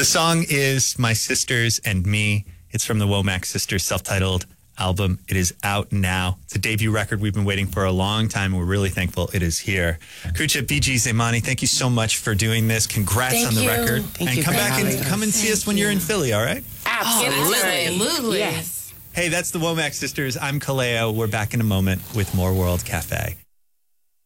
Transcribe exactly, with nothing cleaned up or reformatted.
The song is My Sisters and Me. It's from the Womack Sisters self-titled album. It is out now. It's a debut record we've been waiting for a long time. We're really thankful it is here. Kucha, B G, Zaimani, thank you so much for doing this. Congrats thank on the you. record. Thank and you come for back and having come us. and see Thank us when you. you're in Philly, all right? Absolutely. Absolutely. Yes. Hey, that's the Womack Sisters. I'm Kaleo. We're back in a moment with more World Cafe.